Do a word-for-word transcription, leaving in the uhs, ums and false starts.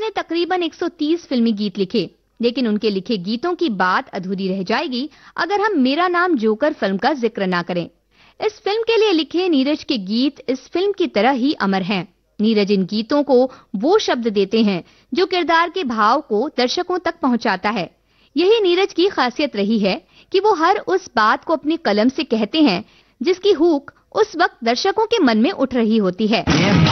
ने तकरीबन एक सौ तीस फिल्मी गीत लिखे, लेकिन उनके लिखे गीतों की बात अधूरी रह जाएगी अगर हम मेरा नाम जोकर फिल्म का जिक्र ना करें। इस फिल्म के लिए लिखे नीरज के गीत इस फिल्म की तरह ही अमर हैं। नीरज इन गीतों को वो शब्द देते हैं जो किरदार के भाव को दर्शकों तक पहुंचाता है। यही नीरज की खासियत रही है कि वो हर उस बात को अपनी कलम से कहते हैं जिसकी हूक उस वक्त दर्शकों के मन में उठ रही होती है।